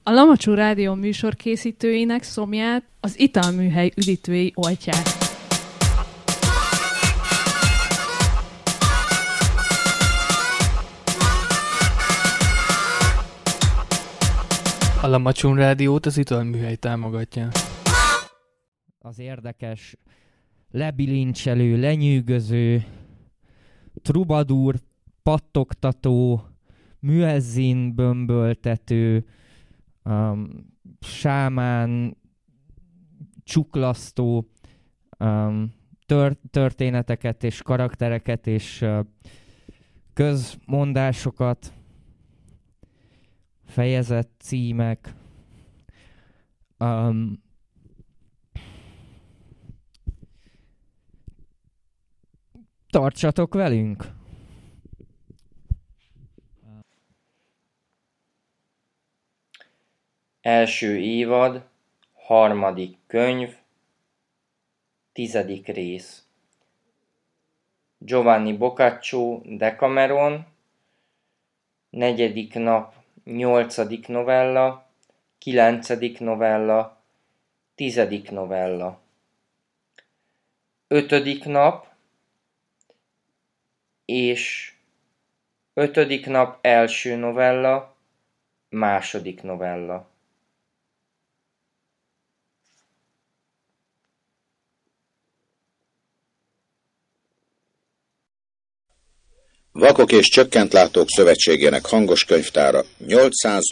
A Lamacsó Rádió műsor készítőinek szomját az italműhely üdítői oltják. A Lamacsó Rádiót az italműhely támogatja. Az érdekes, lebilincselő, lenyűgöző, trubadúr, pattogtató, müezzin bömböltető, sámán, csuklasztó történeteket és karaktereket és közmondásokat, fejezet címek, tartsatok velünk! Első évad, 3. könyv, 10. rész. Giovanni Boccaccio Decameron, 4. nap, 8. novella, 9. novella, 10. novella. 5. nap és 5. nap első novella, 2. novella. Vakok és Csökkentlátók Szövetségének hangos könyvtára 800